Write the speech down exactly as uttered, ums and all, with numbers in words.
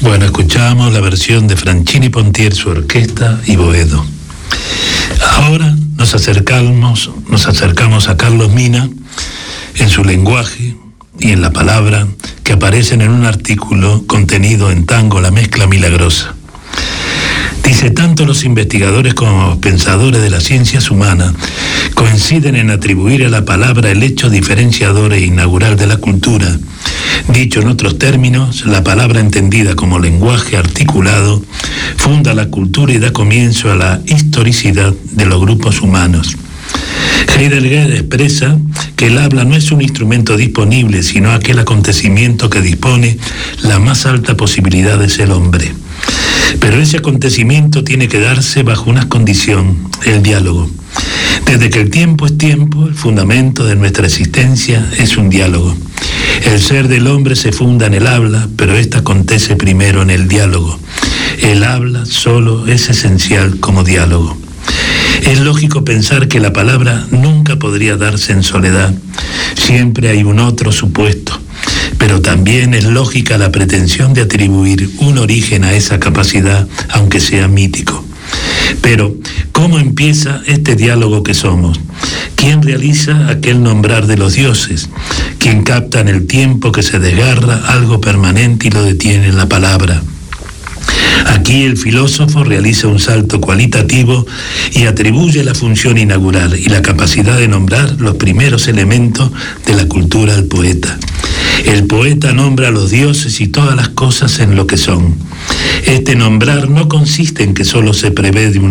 Bueno, escuchamos la versión de Franchini Pontier, su orquesta y Boedo. Ahora nos acercamos, nos acercamos a Carlos Mina en su lenguaje y en la palabra que aparecen en un artículo contenido en Tango, la mezcla milagrosa. Dice, tanto los investigadores como los pensadores de las ciencias humanas coinciden en atribuir a la palabra el hecho diferenciador e inaugural de la cultura. Dicho en otros términos, la palabra entendida como lenguaje articulado funda la cultura y da comienzo a la historicidad de los grupos humanos. Heidegger expresa que el habla no es un instrumento disponible, sino aquel acontecimiento que dispone la más alta posibilidad de ser hombre. Pero ese acontecimiento tiene que darse bajo una condición, el diálogo. Desde que el tiempo es tiempo, el fundamento de nuestra existencia es un diálogo. El ser del hombre se funda en el habla, pero ésta acontece primero en el diálogo. El habla solo es esencial como diálogo. Es lógico pensar que la palabra nunca podría darse en soledad. Siempre hay un otro supuesto. Pero también es lógica la pretensión de atribuir un origen a esa capacidad, aunque sea mítico. Pero, ¿cómo empieza este diálogo que somos? ¿Quién realiza aquel nombrar de los dioses? ¿Quién capta en el tiempo que se desgarra algo permanente y lo detiene en la palabra? Aquí el filósofo realiza un salto cualitativo y atribuye la función inaugural y la capacidad de nombrar los primeros elementos de la cultura al poeta. El poeta nombra a los dioses y todas las cosas en lo que son. Este nombrar no consiste en que solo se prevé de un